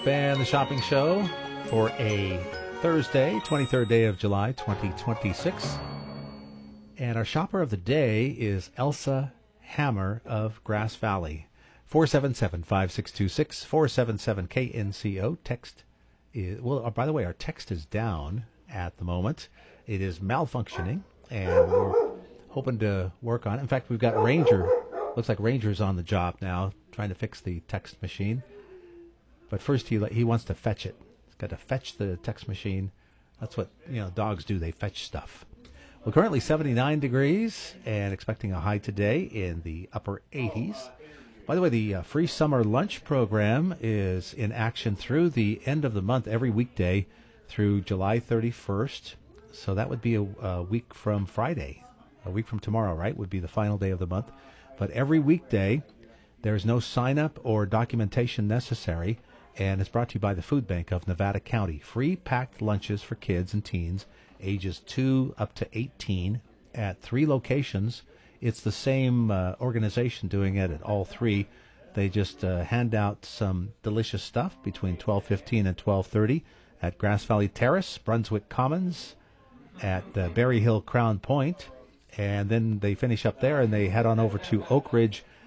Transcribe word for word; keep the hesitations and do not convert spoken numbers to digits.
and the Shopping Show for a Thursday, twenty-third day of July, twenty twenty-six. And our shopper of the day is Elsa Hammer of Grass Valley. four seven seven, five six two six, four seven seven K N C O. Text is, well, uh, by the way, our text is down at the moment. It is malfunctioning, and we're hoping to work on it. In fact, we've got Ranger. Looks like Ranger's on the job now, trying to fix the text machine. But first, he he wants to fetch it. He's got to fetch the text machine. That's what, you know, dogs do. They fetch stuff. Well, currently seventy-nine degrees and expecting a high today in the upper eighties. By the way, the uh, free summer lunch program is in action through the end of the month, every weekday through July thirty-first. So that would be a, a week from Friday. A week from tomorrow, right, would be the final day of the month. But every weekday, there's no sign-up or documentation necessary, and it's brought to you by the Food Bank of Nevada County. Free packed lunches for kids and teens ages two up to eighteen at three locations. It's the same uh, organization doing it at all three. They just uh, hand out some delicious stuff between twelve fifteen and twelve thirty at Grass Valley Terrace, Brunswick Commons, at uh, Berry Hill Crown Point. And then they finish up there and they head on over to Oak Ridge